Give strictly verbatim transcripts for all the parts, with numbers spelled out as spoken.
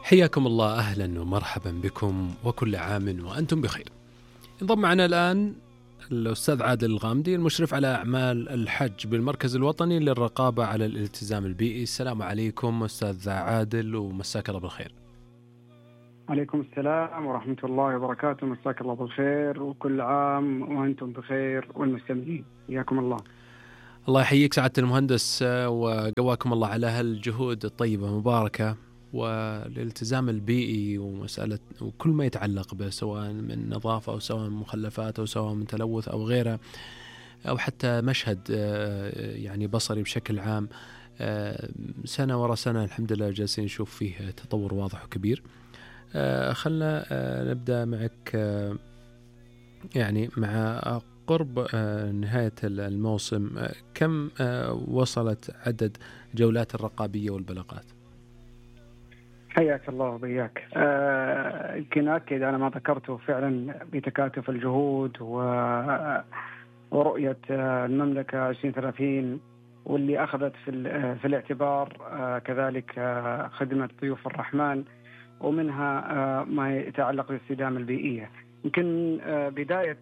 حياكم الله، أهلا ومرحبا بكم وكل عام وأنتم بخير. انضم معنا الآن الأستاذ عادل الغامدي، المشرف على أعمال الحج بالمركز الوطني للرقابة على الالتزام البيئي. السلام عليكم أستاذ عادل، ومساك الله بالخير. عليكم السلام ورحمة الله وبركاته، مساك الله بالخير وكل عام وأنتم بخير والمستمعين حياكم الله. الله يحييك سعادة المهندس، وقواكم الله على هالجهود الطيبة المباركة والالتزام البيئي ومسألة وكل ما يتعلق به، سواء من نظافة أو سواء من مخلفات أو سواء من تلوث أو غيره، أو حتى مشهد يعني بصري بشكل عام. سنة وراء سنة الحمد لله جالسين نشوف فيه تطور واضح وكبير. خلنا نبدأ معك يعني مع قرب نهاية الموسم، كم وصلت عدد جولات الرقابية والبلاغات؟ حياك الله وبياك. يمكن آه أكد على ما ذكرته فعلا بتكاتف الجهود ورؤية المملكة عشرين ثلاثين، واللي أخذت في, في الاعتبار آه كذلك آه خدمة ضيوف الرحمن، ومنها آه ما يتعلق بالاستدامة البيئية. يمكن آه بداية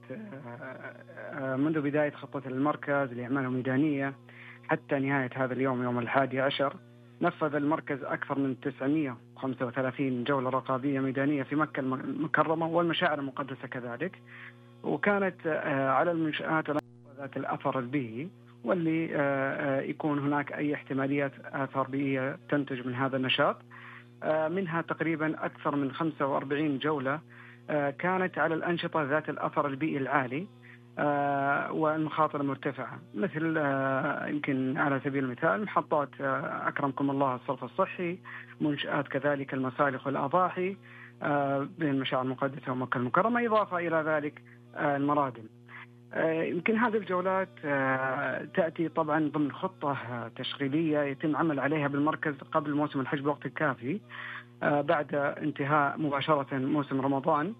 آه منذ بداية خطة المركز لأعمال الميدانية حتى نهاية هذا اليوم يوم الحادي عشر، نفذ المركز أكثر من تسعمائة وخمسة وثلاثين جولة رقابية ميدانية في مكة المكرمة والمشاعر المقدسة كذلك، وكانت على المنشآت ذات الأثر البيئي، واللي يكون هناك أي احتماليات آثار بيئية تنتج من هذا النشاط. منها تقريبا أكثر من خمسة وأربعين جولة كانت على الأنشطة ذات الأثر البيئي العالي آه والمخاطر المرتفعة، مثل آه يمكن على سبيل المثال محطات آه أكرمكم الله الصرف الصحي، منشآت كذلك المسالخ والأضاحي آه بين المشاعر المقدسة ومكة المكرمة، إضافة إلى ذلك آه المرادم. آه يمكن هذه الجولات آه تأتي طبعا ضمن خطة آه تشغيلية يتم عمل عليها بالمركز قبل موسم الحج بوقت كافي، آه بعد انتهاء مباشرة موسم رمضان.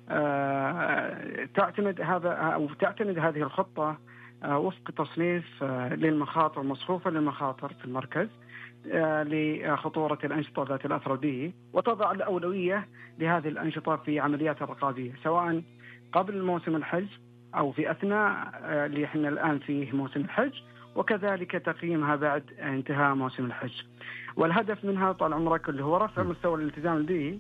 آه تعتمد هذا أو تعتمد هذه الخطة آه وفق تصنيف آه للمخاطر، مصفوفة للمخاطر في المركز آه لخطورة الأنشطة ذات الأثر البيئي، وتضع الأولوية لهذه الأنشطة في عمليات الرقابية سواء قبل موسم الحج أو في أثناء آه اللي احنا الآن فيه موسم الحج، وكذلك تقييمها بعد انتهاء موسم الحج. والهدف منها طال عمرك اللي هو رفع مستوى الالتزام البيئي،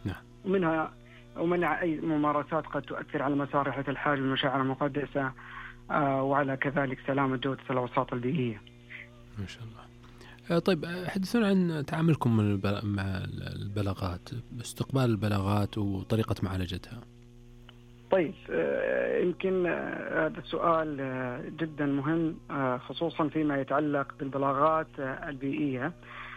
ومنها ومنع أي ممارسات قد تؤثر على مسار رحلة الحاج والمشاعر المقدسة آه وعلى كذلك سلامة جودة الأوساط البيئية. ما شاء الله. آه طيب حدثونا عن تعاملكم مع البلاغات، استقبال البلاغات وطريقة معالجتها. طيب آه يمكن هذا آه السؤال آه جدا مهم، آه خصوصا فيما يتعلق بالبلاغات آه البيئية.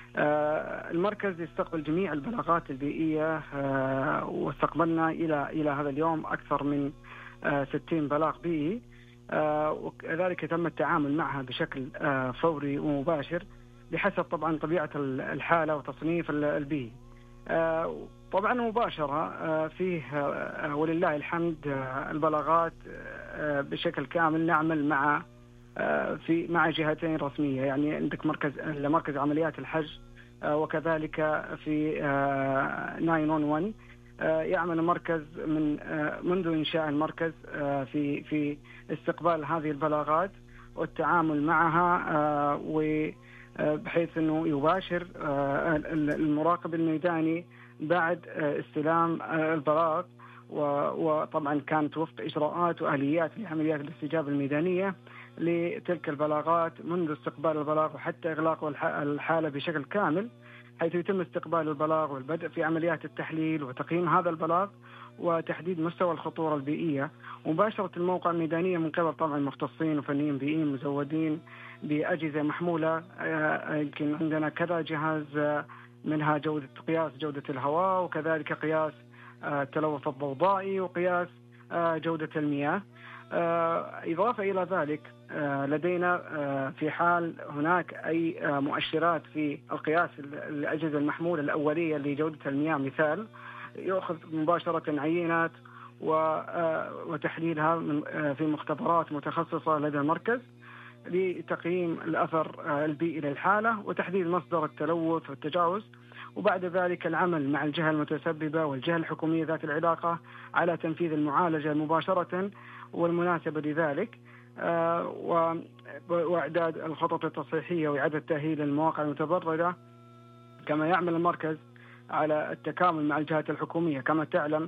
آه المركز يستقبل جميع البلاغات البيئية، آه واستقبلنا إلى إلى هذا اليوم أكثر من آه ستين بلاغ بيئي، آه وكذلك تم التعامل معها بشكل آه فوري ومباشر بحسب طبعا طبيعة الحالة وتصنيف البيئي. آه طبعا مباشرة آه فيه آه ولله الحمد آه البلاغات آه بشكل كامل نعمل مع في مع جهتين رسمية، يعني عندك مركز لمركز عمليات الحج وكذلك في تسعة واحد واحد. يعمل المركز من منذ إنشاء المركز في في استقبال هذه البلاغات والتعامل معها، وبحيث أنه يباشر المراقب الميداني بعد استلام البلاغ، وطبعا كانت وفق إجراءات وآليات لعمليات الاستجابة الميدانية لتلك البلاغات منذ استقبال البلاغ وحتى إغلاق الحالة بشكل كامل، حيث يتم استقبال البلاغ والبدء في عمليات التحليل وتقييم هذا البلاغ وتحديد مستوى الخطورة البيئية، ومباشرة الموقع الميدانية من قبل طبعا مختصين وفنيين بيئيين مزودين بأجهزة محمولة. يمكن عندنا كذا جهاز، منها جودة قياس جودة الهواء، وكذلك قياس التلوث الضوضائي، وقياس جودة المياه. إضافة إلى ذلك لدينا في حال هناك أي مؤشرات في القياس الأجهزة المحمولة الأولية لجودة المياه مثال، يأخذ مباشرة عينات وتحليلها في مختبرات متخصصة لدى المركز، لتقييم الأثر البيئي للحالة وتحديد مصدر التلوث والتجاوز، وبعد ذلك العمل مع الجهة المتسببة والجهة الحكومية ذات العلاقة على تنفيذ المعالجة مباشرة والمناسبة لذلك، وإعداد الخطط التصحيحية وإعادة تأهيل المواقع المتضررة. كما يعمل المركز على التكامل مع الجهات الحكومية. كما تعلم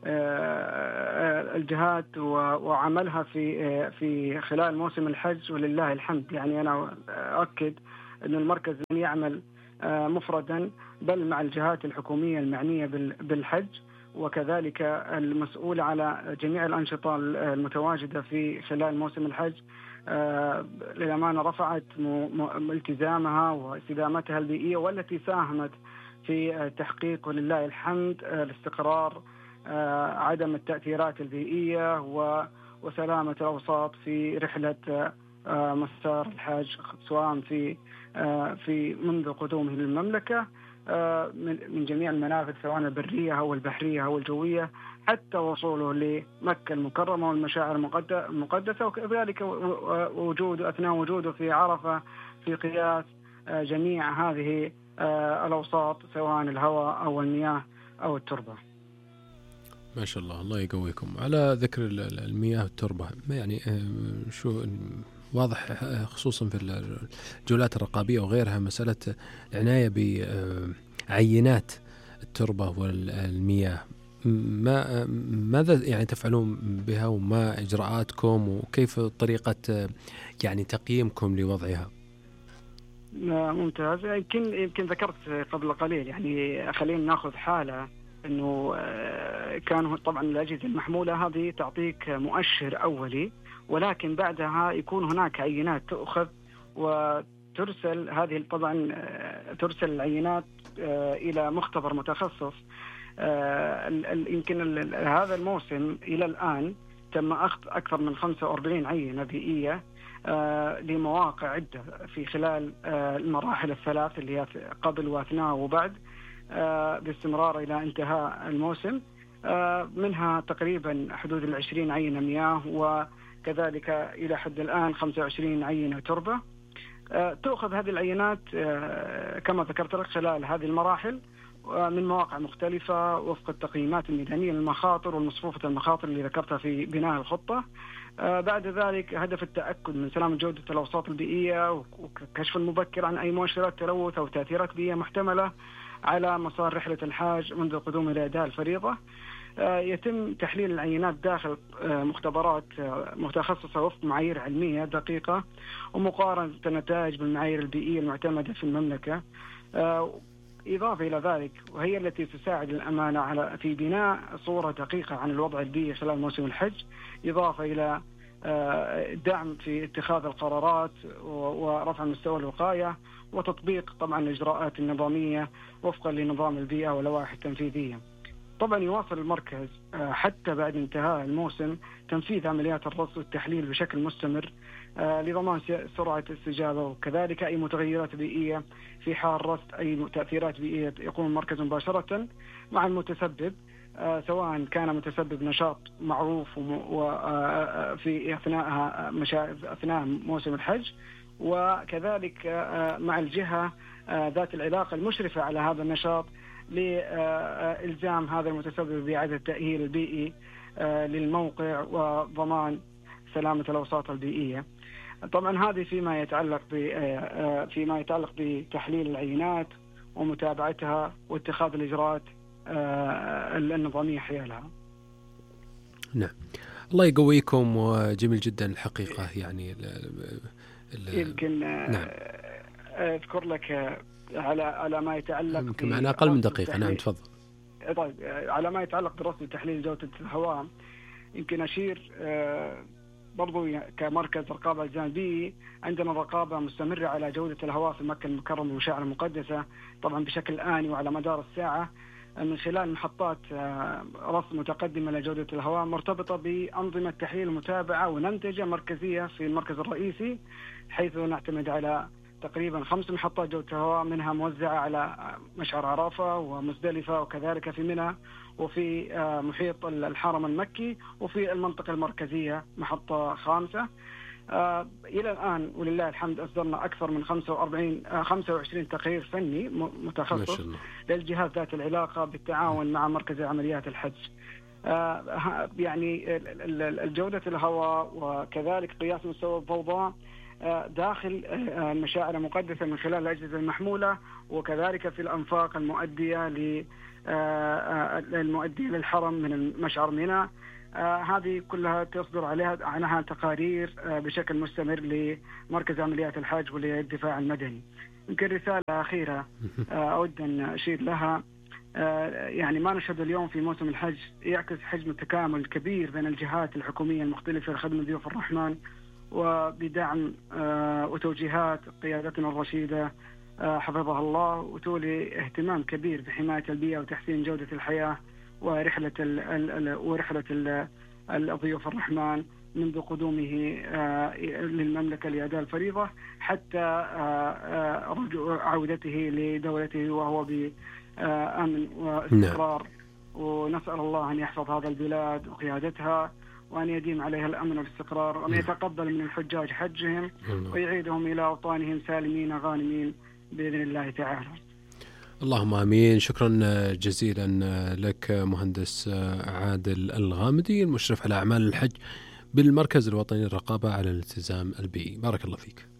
الجهات وعملها في في خلال موسم الحج ولله الحمد، يعني أنا أؤكد أن المركز لن يعمل مفردا بل مع الجهات الحكومية المعنية بالحج، وكذلك المسؤولة على جميع الأنشطة المتواجدة في خلال موسم الحج. للأمانة رفعت التزامها واستدامتها البيئية، والتي ساهمت في تحقيق ولله الحمد الاستقرار، عدم التأثيرات البيئية وسلامة الأوساط في رحلة مسار الحج، سواء في في منذ قدومه للمملكة من جميع المنافذ سواء البرية أو البحرية أو الجوية، حتى وصوله لمكة المكرمة والمشاعر المقدسة، وكذلك وجود أثناء وجوده في عرفة في قياس جميع هذه الأوساط سواء الهواء أو المياه أو التربة. ما شاء الله، الله يقويكم. على ذكر المياه والتربة، يعني شو واضح خصوصا في الجولات الرقابية وغيرها مسألة العناية بعينات التربة والمياه، ما ماذا يعني تفعلون بها وما إجراءاتكم وكيف طريقة يعني تقييمكم لوضعها؟ ممتاز. يمكن يمكن ذكرت قبل قليل، يعني خلينا ناخذ حالة انه كانوا طبعا الأجهزة المحمولة هذه تعطيك مؤشر أولي، ولكن بعدها يكون هناك عينات تأخذ وترسل. هذه طبعا ترسل العينات إلى مختبر متخصص. يمكن هذا الموسم إلى الآن تم أخذ أكثر من خمسة وأربعين عينة بيئية لمواقع عدة في خلال المراحل الثلاث اللي هي قبل وأثناء وبعد، باستمرار إلى انتهاء الموسم. منها تقريبا حدود العشرين عينة مياه، وكذلك إلى حد الآن خمسة وعشرين عينة تربة. تأخذ هذه العينات كما ذكرت لك خلال هذه المراحل من مواقع مختلفة وفق التقييمات الميدانية للمخاطر والمصفوفة المخاطر اللي ذكرتها في بناء الخطة. بعد ذلك هدف التأكد من سلامة جودة الأوساط البيئية وكشف المبكر عن أي مؤشرات تلوث أو تأثيرات بيئية محتملة على مسار رحلة الحاج منذ قدوم إلى أداء الفريضة. يتم تحليل العينات داخل مختبرات متخصصة وفق معايير علمية دقيقة، ومقارنة النتائج بالمعايير البيئية المعتمدة في المملكة. إضافة إلى ذلك، وهي التي تساعد الأمانة على في بناء صورة دقيقة عن الوضع البيئي خلال موسم الحج، إضافة إلى دعم في اتخاذ القرارات ورفع مستوى الوقاية وتطبيق طبعا الإجراءات النظامية وفقا لنظام البيئة واللوائح التنفيذية. طبعا يواصل المركز حتى بعد انتهاء الموسم تنفيذ عمليات الرصد والتحليل بشكل مستمر لضمان سرعة الاستجابة، وكذلك أي متغيرات بيئية في حال رصد أي تأثيرات بيئية يقوم المركز مباشرة مع المتسبب، سواء كان متسبب نشاط معروف في أثناء أثناء موسم الحج، وكذلك مع الجهة ذات العلاقة المشرفة على هذا النشاط لإلزام هذا المتسبب بإعادة التأهيل البيئي للموقع وضمان سلامة الأوساط البيئية. طبعا هذه فيما يتعلق فيما يتعلق بتحليل العينات ومتابعتها واتخاذ الإجراءات النظامية حيالها. نعم، الله يقويكم وجميل جدا الحقيقة. يعني ال ال يمكن نعم. أذكر لك على على ما يتعلق يمكن معنا أقل من دقيقة. نعم تفضل. طيب، على ما يتعلق برصد وتحليل جودة الهواء، يمكن أشير برضو كمركز رقابة الجانبي عندنا رقابة مستمرة على جودة الهواء في مكة المكرمة والمشاعر المقدسة، طبعا بشكل آني وعلى مدار الساعة من خلال محطات رصد متقدمة لجودة الهواء مرتبطة بأنظمة تحليل ومتابعة ونمتجة مركزية في المركز الرئيسي، حيث نعتمد على تقريبا خمس محطات جودة هواء، منها موزعة على مشعر عرفة ومزدلفة وكذلك في منى وفي محيط الحرم المكي، وفي المنطقة المركزية محطة خامسة. آه إلى الآن ولله الحمد أصدرنا أكثر من خمسة وأربعين آه خمسة وعشرين تقرير فني متخصص للجهات ذات العلاقة بالتعاون مع مركز عمليات الحج. آه يعني الجودة الهواء وكذلك قياس مستوى الضوضاء آه داخل آه المشاعر المقدسة من خلال الأجهزة المحمولة، وكذلك في الأنفاق المؤدية للمؤدية للحرم من مشعر منى. آه هذه كلها تصدر عليها عنها تقارير آه بشكل مستمر لمركز عمليات الحج وللدفاع المدني. يمكن رسالة أخيرة آه أود أن أشير لها. آه يعني ما نشهد اليوم في موسم الحج يعكس حجم التكامل الكبير بين الجهات الحكومية المختلفة لخدمة ضيوف الرحمن، وبدعم آه وتوجيهات قيادتنا الرشيدة آه حفظها الله، وتولي اهتمام كبير بحماية البيئة وتحسين جودة الحياة ورحلة ال ال ورحلة ال الضيوف الرحمن منذ قدومه للمملكة لأداء الفريضة حتى رجوع عودته لدولته وهو بأمن واستقرار. ونسأل الله أن يحفظ هذا البلاد وقيادتها، وأن يديم عليها الأمن والاستقرار، وأن يتقبل من الحجاج حجهم ويعيدهم إلى أوطانهم سالمين غانمين بإذن الله تعالى. اللهم آمين. شكرا جزيلا لك مهندس عادل الغامدي، المشرف على أعمال الحج بالمركز الوطني للرقابة على الالتزام البيئي. بارك الله فيك.